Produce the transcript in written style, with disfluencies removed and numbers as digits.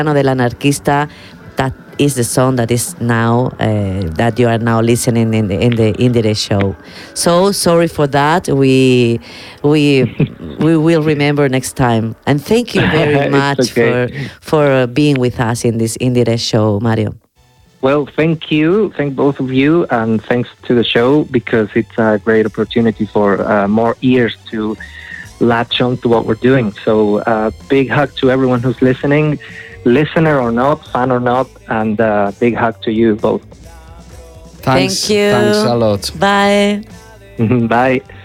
del Anarquista. That is the song that is now that you are now listening in the Indire show. So sorry for that. We will remember next time. And thank you very much for being with us in this Indire show, Mario. Well, thank you. Thank both of you, and thanks to the show, because it's a great opportunity for more ears to latch on to what we're doing. So big hug to everyone who's listening, listener or not, fan or not, and big hug to you both. Thanks. Thank you. Thanks a lot. Bye. Bye.